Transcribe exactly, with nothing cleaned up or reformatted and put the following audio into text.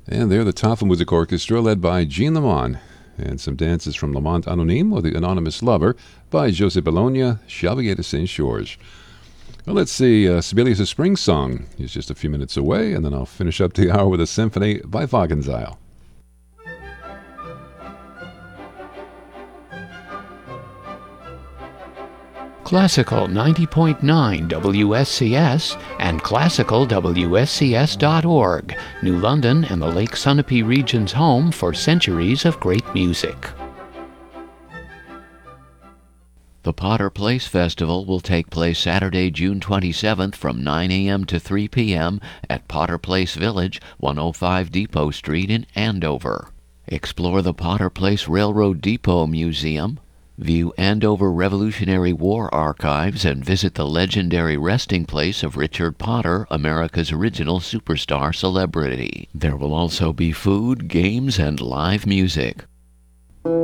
And they're the Tafelmusik Orchestra, led by Jean Lamont. And some dances from Lamont Anonyme, or The Anonymous Lover, by José Bologna, Chevalier de Saint-Georges. Well, let's see, uh, Sibelius' Spring Song is just a few minutes away, and then I'll finish up the hour with a symphony by Wagenseil. Classical ninety point nine W S C S and classical W S C S dot org, New London and the Lake Sunapee region's home for centuries of great music. The Potter Place Festival will take place Saturday, June twenty-seventh from nine a.m. to three p.m. at Potter Place Village, one oh five Depot Street in Andover. Explore the Potter Place Railroad Depot Museum, view Andover Revolutionary War archives, and visit the legendary resting place of Richard Potter, America's original superstar celebrity. There will also be food, games, and live music.